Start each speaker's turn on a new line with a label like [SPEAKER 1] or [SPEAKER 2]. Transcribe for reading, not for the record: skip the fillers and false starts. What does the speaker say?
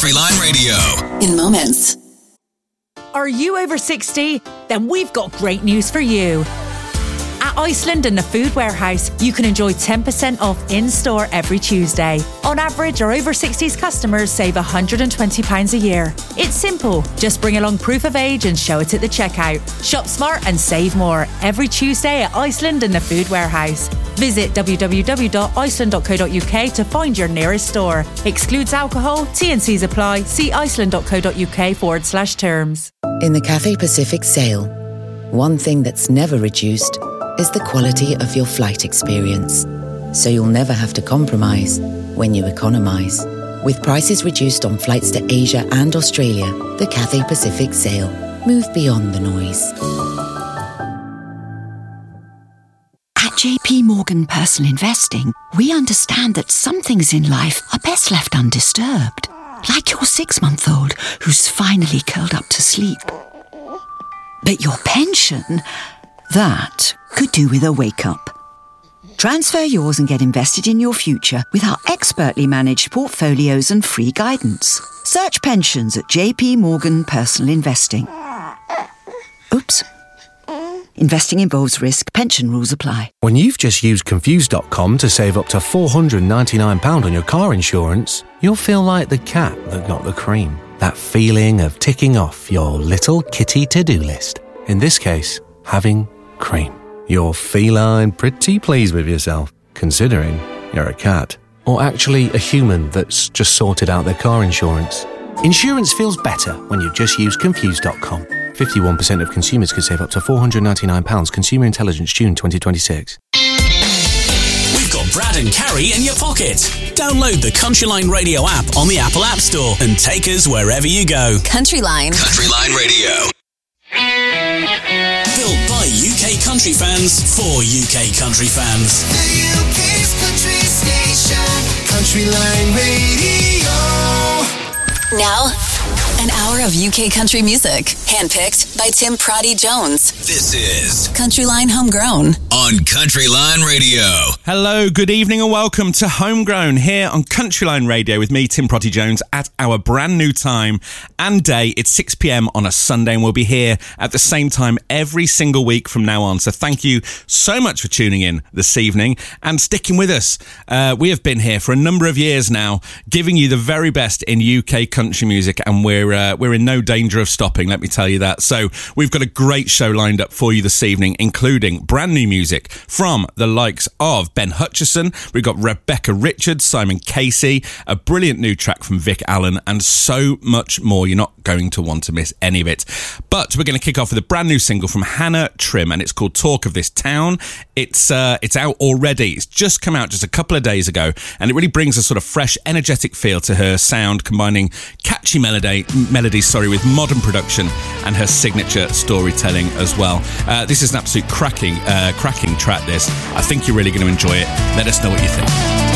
[SPEAKER 1] Country Line Radio.
[SPEAKER 2] In moments.
[SPEAKER 3] Are you over 60? Then we've got great news for you. At Iceland and the Food Warehouse, you can enjoy 10% off in-store every Tuesday. On average, our over 60s customers save £120 a year. It's simple. Just bring along proof of age and show it at the checkout. Shop smart and save more every Tuesday at Iceland and the Food Warehouse. Visit www.iceland.co.uk to find your nearest store. Excludes alcohol, T&Cs apply. See iceland.co.uk/terms.
[SPEAKER 4] In the Cathay Pacific sale, one thing that's never reduced is the quality of your flight experience. So you'll never have to compromise when you economise. With prices reduced on flights to Asia and Australia, the Cathay Pacific sale. Move beyond the noise.
[SPEAKER 5] At JP Morgan Personal Investing, we understand that some things in life are best left undisturbed. Like your 6-month-old who's finally curled up to sleep. But your pension, that could do with a wake-up. Transfer yours and get invested in your future with our expertly managed portfolios and free guidance. Search pensions at JP Morgan Personal Investing. Oops. Investing involves risk. Pension rules apply.
[SPEAKER 6] When you've just used Confused.com to save up to £499 on your car insurance, you'll feel like the cat that got the cream. That feeling of ticking off your little kitty to-do list. In this case, having cream. You're feline pretty pleased with yourself, considering you're a cat. Or actually a human that's just sorted out their car insurance. Insurance feels better when you just use Confused.com. 51% of consumers could save up to £499. Consumer Intelligence, June 2026.
[SPEAKER 1] We've got Brad and Carrie in your pocket. Download the Country Line Radio app on the Apple App Store and take us wherever you go.
[SPEAKER 2] Country Line.
[SPEAKER 1] Country Line Radio. Built by UK country fans for UK country fans.
[SPEAKER 7] The UK's country station, Country Line Radio.
[SPEAKER 2] Now, an hour of UK country music, handpicked by Tim Proddy Jones.
[SPEAKER 1] This is
[SPEAKER 2] Country Line Homegrown
[SPEAKER 1] on Country Line Radio.
[SPEAKER 8] Hello, good evening and welcome to Homegrown here on Country Line Radio with me, Tim Proddy Jones, at our brand new time and day. It's 6 p.m. on a Sunday and we'll be here at the same time every single week from now on. So thank you so much for tuning in this evening and sticking with us. We have been here for a number of years now, giving you the very best in UK country music, and we're in no danger of stopping, let me tell you that. So we've got a great show lined up for you this evening, including brand new music from the likes of Ben Hutchison. We've got Rebecca Richards, Simon Casey, a brilliant new track from Vic Allen, and so much more. You're not going to want to miss any of it. But we're going to kick off with a brand new single from Hannah Trim, and it's called Talk of This Town. It's out already. It's just come out just a couple of days ago, and it really brings a sort of fresh, energetic feel to her sound, combining catchy melodies with modern production and her signature storytelling as well. This is an absolute cracking track, this. I think you're really going to enjoy it. Let us know what you think.